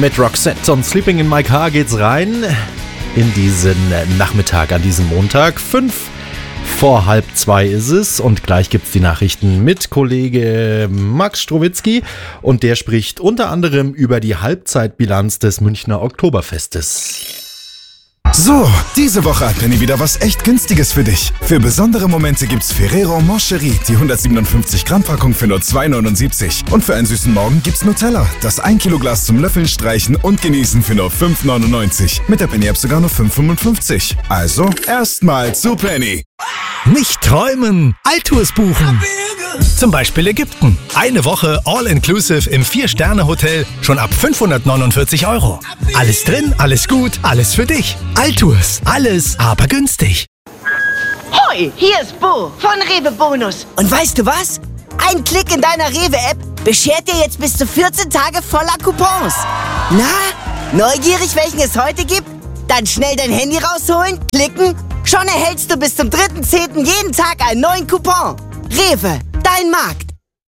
Mit Roxette und Sleeping in My Car geht's rein in diesen Nachmittag, an diesem Montag. 1:05 ist es und gleich gibt's die Nachrichten mit Kollege Max Strowitzki und der spricht unter anderem über die Halbzeitbilanz des Münchner Oktoberfestes. So, diese Woche hat Penny wieder was echt Günstiges für dich. Für besondere Momente gibt's Ferrero Moncherie, die 157 Gramm Packung für nur 2,79. Und für einen süßen Morgen gibt's Nutella, das 1 Kilo Glas zum Löffeln, Streichen und Genießen für nur 5,99. Mit der Penny-App sogar nur 5,55. Also, erstmal zu Penny. Nicht träumen, Altours buchen. Zum Beispiel Ägypten. Eine Woche All-Inclusive im 4-Sterne-Hotel, schon ab 549 €. Alles drin, alles gut, alles für dich. Altours, alles aber günstig. Hoi, hier ist Bo von Rewe Bonus. Und weißt du was? Ein Klick in deiner Rewe-App beschert dir jetzt bis zu 14 Tage voller Coupons. Na, neugierig, welchen es heute gibt? Dann schnell dein Handy rausholen, klicken. Schon erhältst du bis zum 3.10. jeden Tag einen neuen Coupon. Rewe, dein Markt.